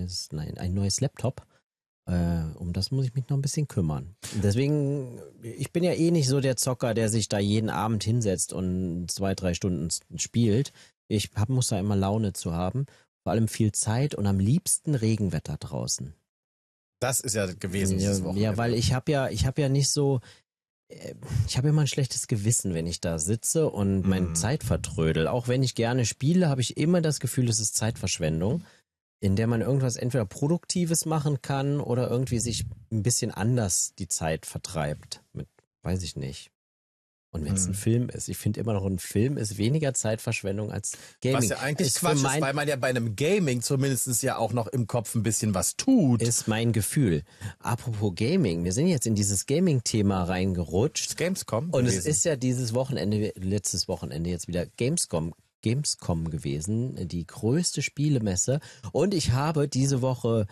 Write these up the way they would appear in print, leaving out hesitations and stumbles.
ein neues Laptop. Um das muss ich mich noch ein bisschen kümmern. Deswegen, ich bin ja eh nicht so der Zocker, der sich da jeden Abend hinsetzt und 2-3 Stunden spielt. Ich muss da immer Laune zu haben. Vor allem viel Zeit und am liebsten Regenwetter draußen. Das ist ja gewesen dieses Wochenende. Ja, weil ich habe ja nicht so, ich habe immer ein schlechtes Gewissen, wenn ich da sitze und meine Zeit vertrödel. Auch wenn ich gerne spiele, habe ich immer das Gefühl, es ist Zeitverschwendung, in der man irgendwas entweder Produktives machen kann oder irgendwie sich ein bisschen anders die Zeit vertreibt. Weiß ich nicht. Und wenn es ein Film ist, ich finde immer noch, ein Film ist weniger Zeitverschwendung als Gaming. Was ja eigentlich Quatsch ist, weil man ja bei einem Gaming zumindest ja auch noch im Kopf ein bisschen was tut. Ist mein Gefühl. Apropos Gaming, wir sind jetzt in dieses Gaming-Thema reingerutscht. Das Gamescom. Und es ist ja letztes Wochenende jetzt wieder Gamescom gewesen, die größte Spielemesse. Und ich habe diese Woche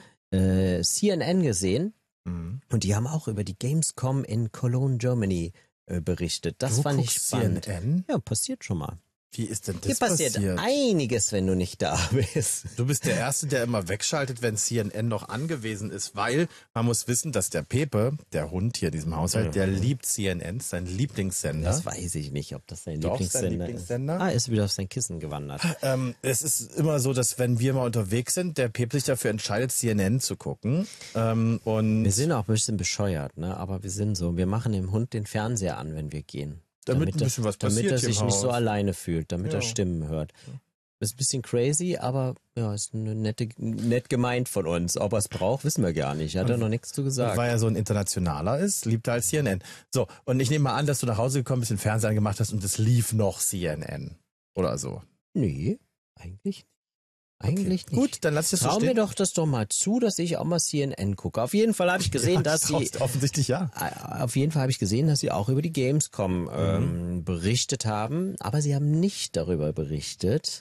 CNN gesehen und die haben auch über die Gamescom in Cologne, Germany berichtet. Das fand ich spannend. CNN? Ja, passiert schon mal. Wie ist denn das Hier passiert einiges, wenn du nicht da bist. Du bist der Erste, der immer wegschaltet, wenn CNN noch angewiesen ist, weil man muss wissen, dass der Pepe, der Hund hier in diesem Haushalt, der liebt CNN, sein Lieblingssender. Das weiß ich nicht, ob das sein Lieblingssender ist. Ist wieder auf sein Kissen gewandert. Es ist immer so, dass wenn wir mal unterwegs sind, der Pepe sich dafür entscheidet, CNN zu gucken. Und wir sind auch ein bisschen bescheuert, ne? Aber wir sind so. Wir machen dem Hund den Fernseher an, wenn wir gehen. Damit ein bisschen was passiert, damit er sich nicht so alleine fühlt, damit er Stimmen hört. Ist ein bisschen crazy, aber ja, ist nett gemeint von uns. Ob er es braucht, wissen wir gar nicht. Hat er noch nichts zu gesagt. Weil er so ein Internationaler ist, liebt er als CNN. So, und ich nehme mal an, dass du nach Hause gekommen bist, den Fernseher angemacht hast und es lief noch CNN. Oder so. Nee, eigentlich nicht. Eigentlich nicht. Gut, dann lass es so stehen. Trau mir doch das doch mal zu, dass ich auch mal CNN gucke. Auf jeden Fall habe ich gesehen, dass sie... Offensichtlich ja. Auf jeden Fall habe ich gesehen, dass sie auch über die Gamescom berichtet haben. Aber sie haben nicht darüber berichtet,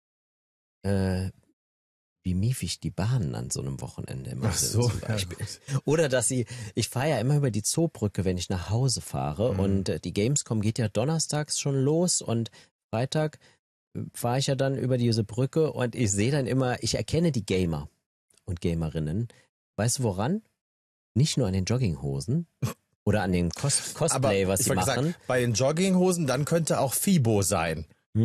wie miefig die Bahnen an so einem Wochenende immer sind zum Beispiel. Ja. Oder dass ich fahre ja immer über die Zoobrücke, wenn ich nach Hause fahre. Und die Gamescom geht ja donnerstags schon los und Freitag fahre ich ja dann über diese Brücke und ich sehe dann immer, ich erkenne die Gamer und Gamerinnen. Weißt du woran? Nicht nur an den Jogginghosen oder an dem Cosplay, was sie machen. Sagen, bei den Jogginghosen, dann könnte auch Fibo sein.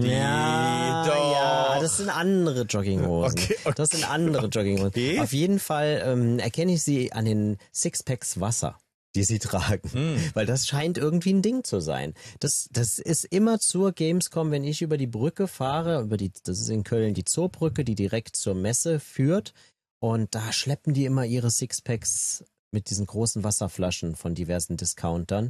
Ja, das sind andere Jogginghosen. Okay. Das sind andere Jogginghosen. Okay. Auf jeden Fall erkenne ich sie an den Sixpacks Wasser, die sie tragen. Weil das scheint irgendwie ein Ding zu sein. Das ist immer zur Gamescom, wenn ich über die Brücke fahre, das ist in Köln die Zoobrücke, die direkt zur Messe führt. Und da schleppen die immer ihre Sixpacks mit diesen großen Wasserflaschen von diversen Discountern.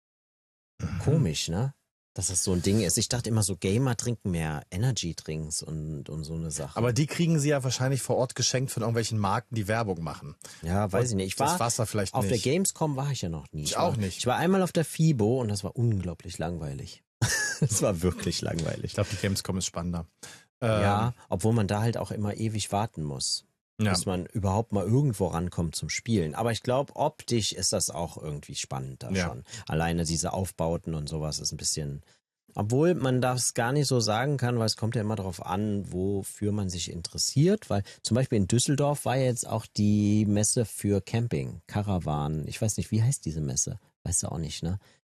Komisch, ne? Dass das so ein Ding ist. Ich dachte immer so, Gamer trinken mehr Energy-Drinks und so eine Sache. Aber die kriegen sie ja wahrscheinlich vor Ort geschenkt von irgendwelchen Marken, die Werbung machen. Ja, weiß ich nicht. Ich war das Wasser vielleicht auf nicht. Der Gamescom war ich ja noch nie. Ich auch nicht. Ich war einmal auf der FIBO und das war unglaublich langweilig. Das war wirklich langweilig. Ich glaube, die Gamescom ist spannender. Ja, obwohl man da halt auch immer ewig warten muss. Ja. Bis man überhaupt mal irgendwo rankommt zum Spielen. Aber ich glaube, optisch ist das auch irgendwie spannend da schon. Alleine diese Aufbauten und sowas ist ein bisschen... Obwohl man das gar nicht so sagen kann, weil es kommt ja immer darauf an, wofür man sich interessiert. Weil zum Beispiel in Düsseldorf war jetzt auch die Messe für Camping, Caravan. Ich weiß nicht, wie heißt diese Messe? Weißt du auch nicht, ne?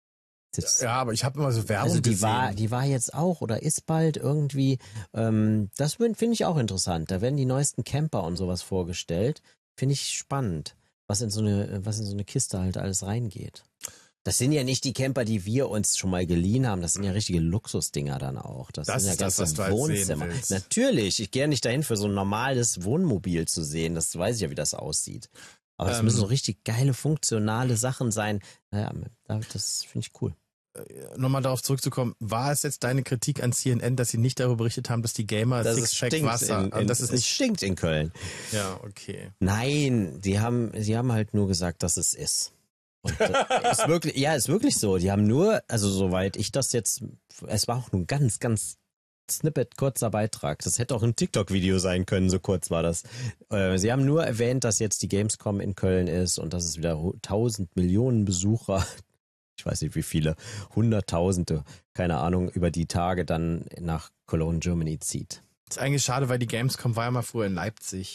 Ja, aber ich habe immer so Werbung gesehen. Die war jetzt auch oder ist bald irgendwie, das finde ich auch interessant. Da werden die neuesten Camper und sowas vorgestellt. Finde ich spannend, was in so eine Kiste halt alles reingeht. Das sind ja nicht die Camper, die wir uns schon mal geliehen haben. Das sind ja richtige Luxusdinger dann auch. Das sind ja ganze Wohnzimmer. Natürlich, ich gehe nicht dahin für so ein normales Wohnmobil zu sehen. Das weiß ich ja, wie das aussieht. Aber es müssen so richtig geile, funktionale Sachen sein. Naja, das finde ich cool. Nochmal darauf zurückzukommen, war es jetzt deine Kritik an CNN, dass sie nicht darüber berichtet haben, dass die Gamer Sixpack Wasser... Es stinkt in Köln. Ja, okay. Nein, sie haben halt nur gesagt, dass es ist. Und ist wirklich so. Die haben nur, also soweit ich das jetzt, es war auch nur ein ganz, ganz Snippet, kurzer Beitrag. Das hätte auch ein TikTok-Video sein können, so kurz war das. Sie haben nur erwähnt, dass jetzt die Gamescom in Köln ist und dass es wieder 1000 Millionen Besucher, ich weiß nicht wie viele, Hunderttausende, keine Ahnung, über die Tage dann nach Cologne, Germany zieht. Das ist eigentlich schade, weil die Gamescom war ja mal früher in Leipzig.